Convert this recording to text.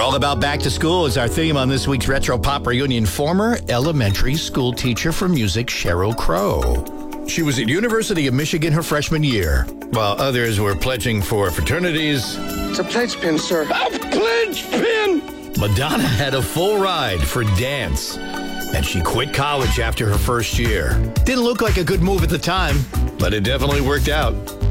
all about back to school is our theme on this week's Retro Pop Reunion. Former elementary school teacher for music, Sheryl Crow. She was at University of Michigan her freshman year, while others were pledging for fraternities. It's a pledge pin, sir. A pledge pin! Madonna had a full ride for dance, and she quit college after her first year. Didn't look like a good move at the time, but it definitely worked out.